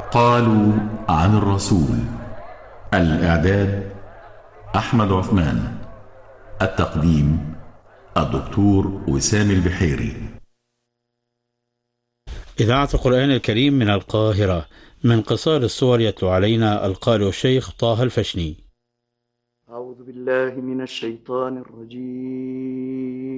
قالوا عن الرسول. الإعداد أحمد عثمان. التقديم الدكتور وسام البحيري. إذاعة القرآن الكريم من القاهرة، من قصار الصور يتلو علينا القارئ الشيخ طه الفشني. أعوذ بالله من الشيطان الرجيم.